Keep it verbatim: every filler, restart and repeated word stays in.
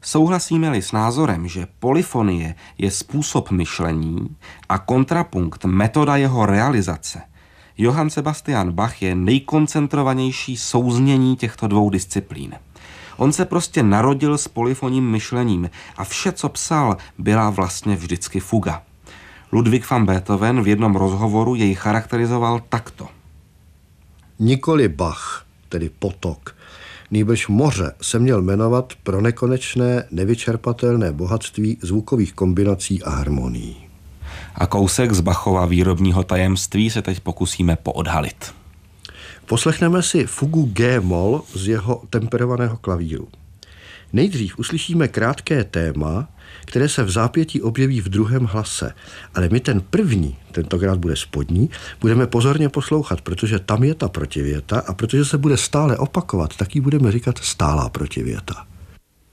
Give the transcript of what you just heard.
Souhlasíme-li s názorem, že polyfonie je způsob myšlení a kontrapunkt metoda jeho realizace, Johann Sebastian Bach je nejkoncentrovanější souznění těchto dvou disciplín. On se prostě narodil s polyfonním myšlením a vše, co psal, byla vlastně vždycky fuga. Ludwig van Beethoven v jednom rozhovoru jej charakterizoval takto. Nikoli Bach, tedy potok, nýbrž moře se měl jmenovat pro nekonečné, nevyčerpatelné bohatství zvukových kombinací a harmonií. A kousek z Bachova výrobního tajemství se teď pokusíme poodhalit. Poslechneme si fugu G-moll z jeho temperovaného klavíru. Nejdřív uslyšíme krátké téma, které se v zápětí objeví v druhém hlase, ale my ten první, tentokrát bude spodní, budeme pozorně poslouchat, protože tam je ta protivěta a protože se bude stále opakovat, tak ji budeme říkat stálá protivěta.